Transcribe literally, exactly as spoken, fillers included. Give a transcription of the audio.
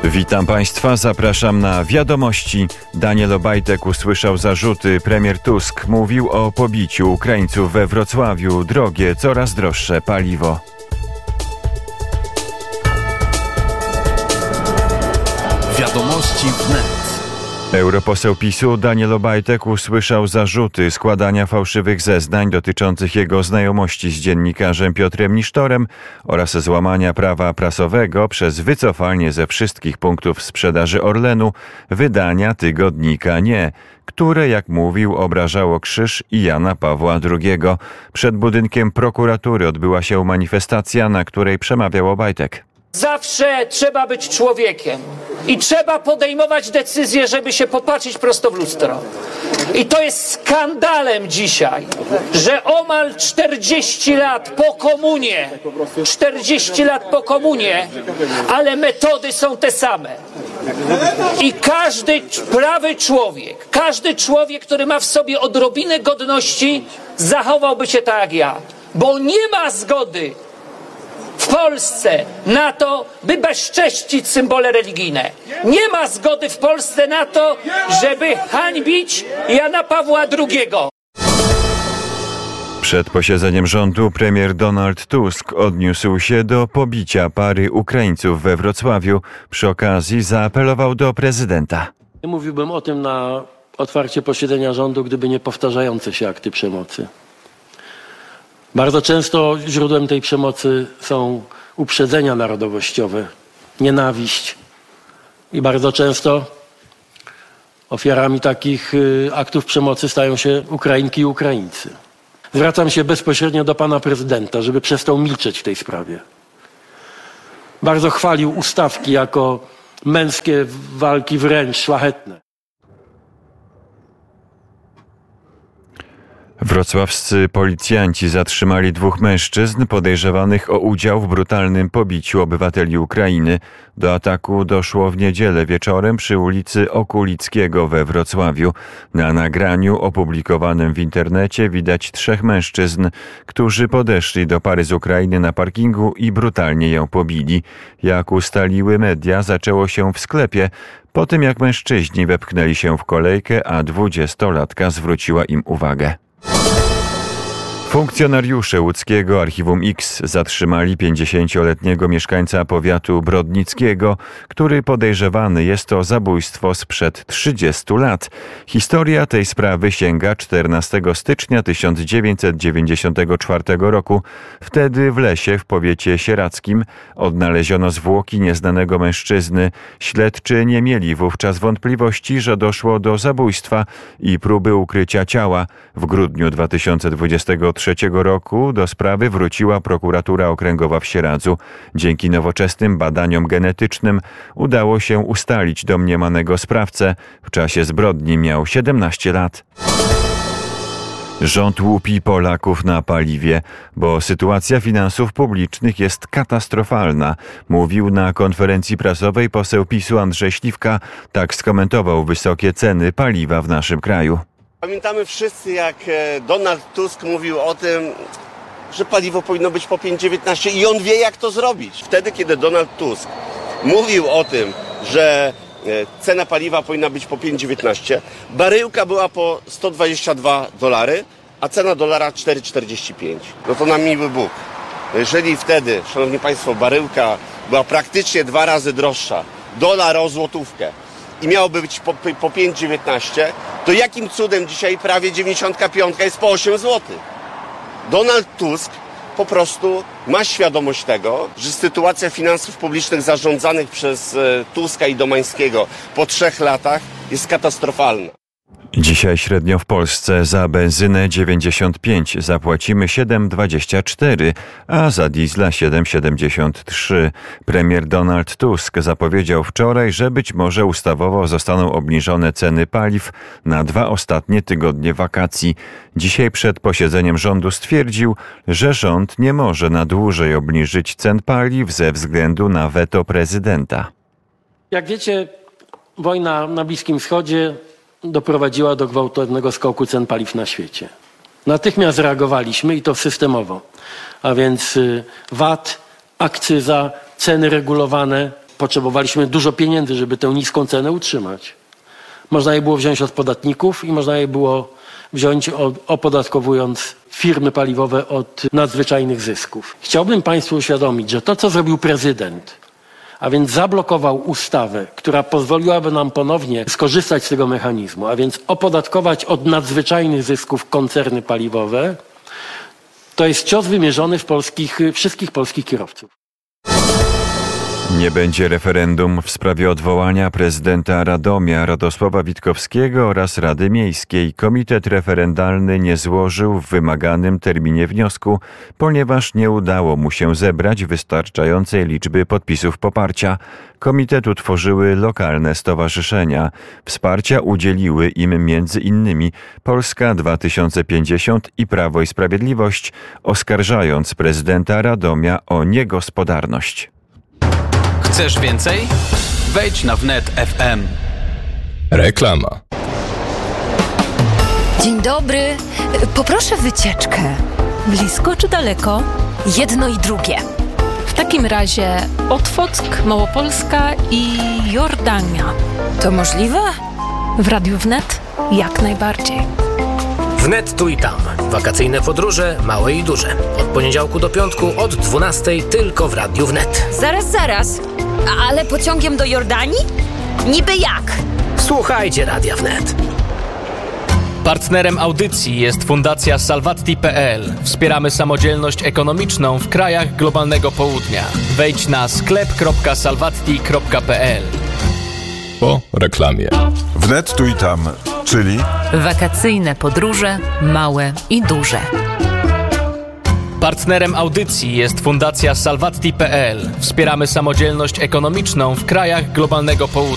Witam Państwa, zapraszam na wiadomości. Daniel Obajtek usłyszał zarzuty. Premier Tusk mówił o pobiciu Ukraińców we Wrocławiu. Drogie, coraz droższe paliwo. Wiadomości wnet. Europoseł PiSu Daniel Obajtek usłyszał zarzuty składania fałszywych zeznań dotyczących jego znajomości z dziennikarzem Piotrem Nisztorem oraz złamania prawa prasowego przez wycofanie ze wszystkich punktów sprzedaży Orlenu wydania tygodnika Nie, które, jak mówił, obrażało krzyż i Jana Pawła drugiego. Przed budynkiem prokuratury odbyła się manifestacja, na której przemawiał Obajtek. Zawsze trzeba być człowiekiem i trzeba podejmować decyzje, żeby się popatrzeć prosto w lustro. I to jest skandalem dzisiaj, że omal czterdzieści lat po komunie, czterdzieści lat po komunie, ale metody są te same. I każdy prawy człowiek, każdy człowiek, który ma w sobie odrobinę godności, zachowałby się tak jak ja, bo nie ma zgody w Polsce na to, by bezcześcić symbole religijne. Nie ma zgody w Polsce na to, żeby hańbić Jana Pawła drugiego. Przed posiedzeniem rządu premier Donald Tusk odniósł się do pobicia pary Ukraińców we Wrocławiu. Przy okazji zaapelował do prezydenta. Nie mówiłbym o tym na otwarcie posiedzenia rządu, gdyby nie powtarzające się akty przemocy. Bardzo często źródłem tej przemocy są uprzedzenia narodowościowe, nienawiść i bardzo często ofiarami takich aktów przemocy stają się Ukrainki i Ukraińcy. Zwracam się bezpośrednio do pana prezydenta, żeby przestał milczeć w tej sprawie. Bardzo chwalił ustawki jako męskie walki wręcz szlachetne. Wrocławscy policjanci zatrzymali dwóch mężczyzn podejrzewanych o udział w brutalnym pobiciu obywateli Ukrainy. Do ataku doszło w niedzielę wieczorem przy ulicy Okulickiego we Wrocławiu. Na nagraniu opublikowanym w internecie widać trzech mężczyzn, którzy podeszli do pary z Ukrainy na parkingu i brutalnie ją pobili. Jak ustaliły media, zaczęło się w sklepie, po tym jak mężczyźni wepchnęli się w kolejkę, a dwudziestolatka zwróciła im uwagę. Funkcjonariusze łódzkiego Archiwum X zatrzymali pięćdziesięcioletniego mieszkańca powiatu brodnickiego, który podejrzewany jest o zabójstwo sprzed trzydziestu lat. Historia tej sprawy sięga czternastego stycznia tysiąc dziewięćset dziewięćdziesiątego czwartego roku. Wtedy w lesie w powiecie sieradzkim odnaleziono zwłoki nieznanego mężczyzny. Śledczy nie mieli wówczas wątpliwości, że doszło do zabójstwa i próby ukrycia ciała. W grudniu dwa tysiące dwudziestego trzeciego roku do sprawy wróciła prokuratura okręgowa w Sieradzu. Dzięki nowoczesnym badaniom genetycznym udało się ustalić domniemanego sprawcę. W czasie zbrodni miał siedemnaście lat. Rząd łupi Polaków na paliwie, bo sytuacja finansów publicznych jest katastrofalna, mówił na konferencji prasowej poseł PiSu Andrzej Śliwka. Tak skomentował wysokie ceny paliwa w naszym kraju. Pamiętamy wszyscy, jak Donald Tusk mówił o tym, że paliwo powinno być po pięć dziewiętnaście i on wie, jak to zrobić. Wtedy, kiedy Donald Tusk mówił o tym, że cena paliwa powinna być po pięć dziewiętnaście, baryłka była po sto dwadzieścia dwa dolary, a cena dolara cztery czterdzieści pięć. No to na miły Bóg. Jeżeli wtedy, szanowni państwo, baryłka była praktycznie dwa razy droższa, dolar o złotówkę, i miałoby być po, po pięć dziewiętnaście, to jakim cudem dzisiaj prawie dziewięćdziesiątka piątka jest po osiem złotych? Donald Tusk po prostu ma świadomość tego, że sytuacja finansów publicznych zarządzanych przez e, Tuska i Domańskiego po trzech latach jest katastrofalna. Dzisiaj średnio w Polsce za benzynę dziewięćdziesiąt pięć zapłacimy siedem dwadzieścia cztery, a za diesla siedem siedemdziesiąt trzy. Premier Donald Tusk zapowiedział wczoraj, że być może ustawowo zostaną obniżone ceny paliw na dwa ostatnie tygodnie wakacji. Dzisiaj przed posiedzeniem rządu stwierdził, że rząd nie może na dłużej obniżyć cen paliw ze względu na weto prezydenta. Jak wiecie, wojna na Bliskim Wschodzie doprowadziła do gwałtownego skoku cen paliw na świecie. Natychmiast reagowaliśmy i to systemowo. A więc V A T, akcyza, ceny regulowane, potrzebowaliśmy dużo pieniędzy, żeby tę niską cenę utrzymać. Można je było wziąć od podatników i można je było wziąć od, opodatkowując firmy paliwowe od nadzwyczajnych zysków. Chciałbym Państwu uświadomić, że to, co zrobił prezydent, a więc zablokował ustawę, która pozwoliłaby nam ponownie skorzystać z tego mechanizmu, a więc opodatkować od nadzwyczajnych zysków koncerny paliwowe, to jest cios wymierzony w polskich, wszystkich polskich kierowców. Nie będzie referendum w sprawie odwołania prezydenta Radomia Radosława Witkowskiego oraz Rady Miejskiej. Komitet referendalny nie złożył w wymaganym terminie wniosku, ponieważ nie udało mu się zebrać wystarczającej liczby podpisów poparcia. Komitet utworzyły lokalne stowarzyszenia. Wsparcia udzieliły im między innymi Polska dwa tysiące pięćdziesiąt i Prawo i Sprawiedliwość, oskarżając prezydenta Radomia o niegospodarność. Chcesz więcej? Wejdź na wnet kropka ef em. Reklama. Dzień dobry. Poproszę wycieczkę. Blisko czy daleko? Jedno i drugie. W takim razie Otwock, Małopolska i Jordania. To możliwe? W Radiu Wnet jak najbardziej. Wnet tu i tam. Wakacyjne podróże, małe i duże. Od poniedziałku do piątku od dwunastej tylko w Radiu Wnet. Zaraz, zaraz. Ale pociągiem do Jordanii? Niby jak? Słuchajcie Radia Wnet. Partnerem audycji jest Fundacja Salvatti kropka pe el. Wspieramy samodzielność ekonomiczną w krajach globalnego południa. Wejdź na sklep kropka salvatti kropka pe el. Po reklamie. Wnet tu i tam, czyli wakacyjne podróże, małe i duże. Partnerem audycji jest Fundacja Salvatti kropka pe el. Wspieramy samodzielność ekonomiczną w krajach globalnego południa.